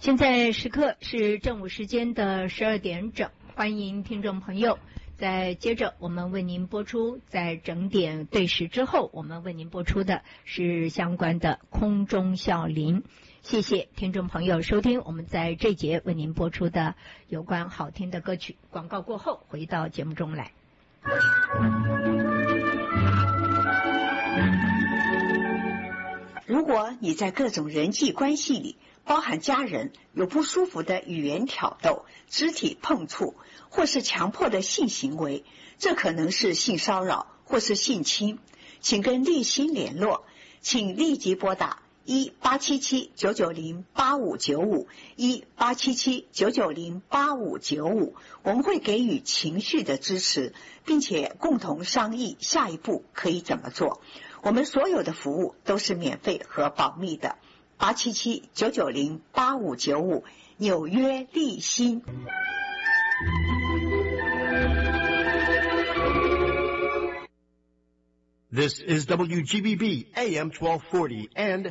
现在时刻是正午时间的12点整，欢迎听众朋友。再接着我们为您播出，在整点对时之后，我们为您播出的是相关的空中笑林。谢谢听众朋友收听我们在这节为您播出的有关好听的歌曲。广告过后回到节目中来。 如果你在各种人际关系里，包含家人，有不舒服的语言挑逗、肢体碰触，或是强迫的性行为，这可能是性骚扰或是性侵，请跟立新联络，请立即拨打1877-990-8595 1877-990-8595，我们会给予情绪的支持，并且共同商议下一步可以怎么做。我们所有的服务都是免费和保密的。877-990-8595，纽约立新。 This is WGBB AM 1240 and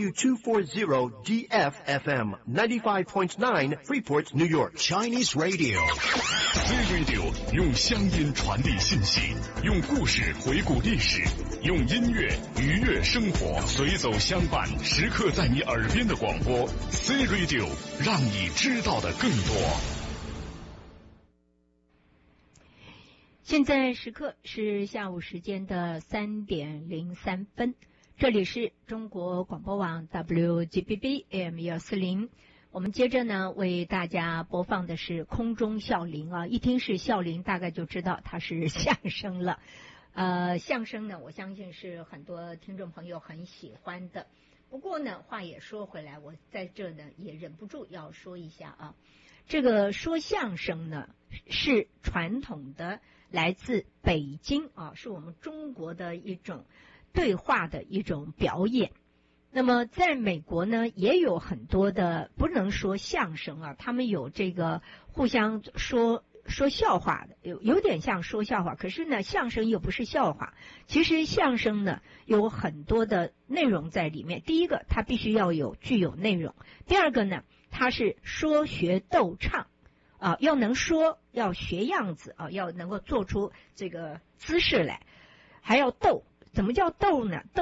W240 DFFM 95.9 Freeport, New York. Chinese Radio. C-Radio 用乡音传递信息，用故事回顾历史，用音乐愉悦生活，随走相伴，时刻在你耳边的广播 C-Radio 让你知道的更多。 现在时刻是下午时间的3点03分，这里是中国广播网 WGBB AM 140。我们接着呢为大家播放的是空中笑林啊，一听是笑林，大概就知道它是相声了。相声呢，我相信是很多听众朋友很喜欢的。不过呢，话也说回来，我在这呢也忍不住要说一下啊，这个说相声呢是传统的。来自北京啊，是我们中国的一种对话的一种表演。那么在美国呢，也有很多的，不能说相声啊，他们有这个互相说笑话的，有点像说笑话，可是呢，相声又不是笑话。其实相声呢有很多的内容在里面。第一个，它必须要具有内容；第二个呢，它是说学逗唱。要能说，要学样子啊，要能够做出这个姿势来，还要逗。怎么叫逗呢？